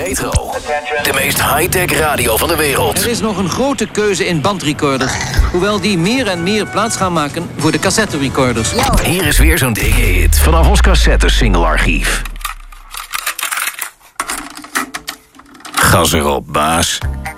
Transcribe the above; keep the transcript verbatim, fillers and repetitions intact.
Retro. De meest high-tech radio van de wereld. Er is nog een grote keuze in bandrecorders. Hoewel die meer en meer plaats gaan maken voor de cassette-recorders. Hier is weer zo'n dikke hit vanaf ons cassette-single-archief. Gas erop, baas.